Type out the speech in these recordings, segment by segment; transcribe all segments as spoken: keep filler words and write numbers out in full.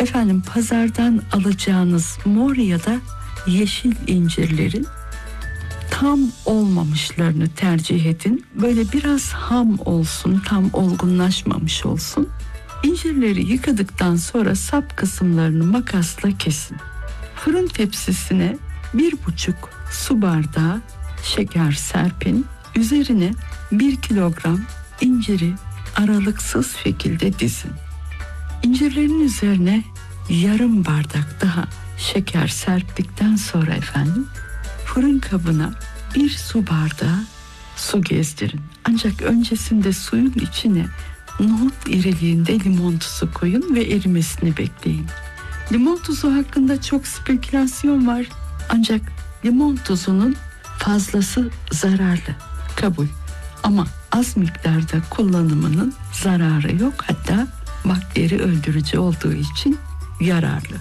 Efendim, pazardan alacağınız mor ya da yeşil incirlerin tam olmamışlarını tercih edin. Böyle biraz ham olsun, tam olgunlaşmamış olsun. İncirleri yıkadıktan sonra sap kısımlarını makasla kesin. Fırın tepsisine bir buçuk su bardağı şeker serpin. Üzerine bir kilogram inciri aralıksız şekilde dizin. İncirlerin üzerine yarım bardak daha şeker serptikten sonra efendim fırın kabına bir su bardağı su gezdirin. Ancak öncesinde suyun içine nohut iriliğinde limon tuzu koyun ve erimesini bekleyin. Limon tuzu hakkında çok spekülasyon var. Ancak limon tuzunun fazlası zararlı, kabul. Ama az miktarda kullanımının zararı yok. Hatta bakteri öldürücü olduğu için yararlı.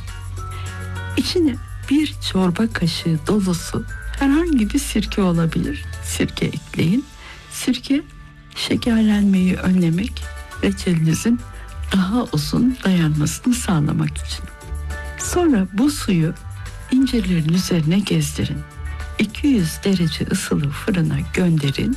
İçine bir çorba kaşığı dolusu herhangi bir sirke olabilir. Sirke ekleyin. Sirke şekerlenmeyi önlemek, reçelinizin daha uzun dayanmasını sağlamak için. Sonra bu suyu incirlerin üzerine gezdirin. iki yüz derece ısılı fırına gönderin.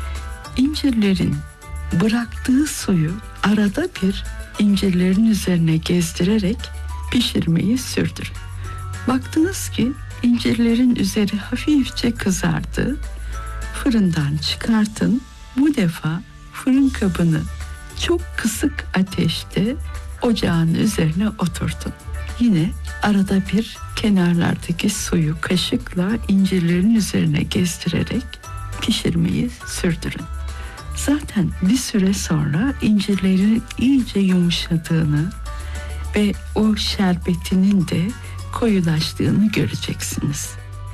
İncirlerin bıraktığı suyu arada bir incirlerin üzerine gezdirerek pişirmeyi sürdürün. Baktınız ki incirlerin üzeri hafifçe kızardı. Fırından çıkartın. Bu defa fırın kabını çok kısık ateşte ocağın üzerine oturtun. Yine arada bir kenarlardaki suyu kaşıkla incirlerin üzerine gezdirerek pişirmeyi sürdürün. Zaten bir süre sonra incirlerin iyice yumuşadığını ve o şerbetinin de koyulaştığını göreceksiniz.